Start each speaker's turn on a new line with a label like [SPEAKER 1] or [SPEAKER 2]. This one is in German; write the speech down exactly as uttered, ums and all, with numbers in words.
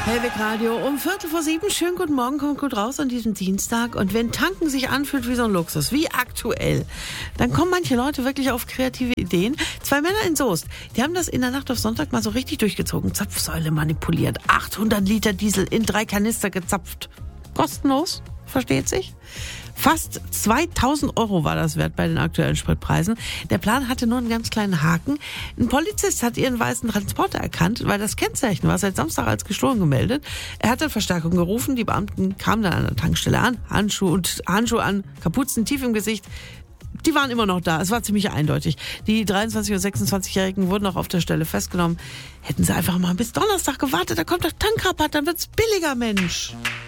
[SPEAKER 1] Hellweg Radio um Viertel vor sieben. Schönen guten Morgen, kommt gut raus an diesem Dienstag. Und wenn Tanken sich anfühlt wie so ein Luxus, wie aktuell, dann kommen manche Leute wirklich auf kreative Ideen. Zwei Männer in Soest, die haben das in der Nacht auf Sonntag mal so richtig durchgezogen. Zapfsäule manipuliert, achthundert Liter Diesel in drei Kanister gezapft. Kostenlos, versteht sich? Fast zweitausend Euro war das wert bei den aktuellen Spritpreisen. Der Plan hatte nur einen ganz kleinen Haken. Ein Polizist hat ihren weißen Transporter erkannt, weil das Kennzeichen war seit Samstag als gestohlen gemeldet. Er hat dann Verstärkung gerufen. Die Beamten kamen dann an der Tankstelle an, Handschuhe und Handschuhe an, Kapuzen tief im Gesicht. Die waren immer noch da. Es war ziemlich eindeutig. Die dreiundzwanzig- und sechsundzwanzigjährigen wurden auch auf der Stelle festgenommen. Hätten sie einfach mal bis Donnerstag gewartet, da kommt doch Tankrabatt, dann wird's billiger, Mensch.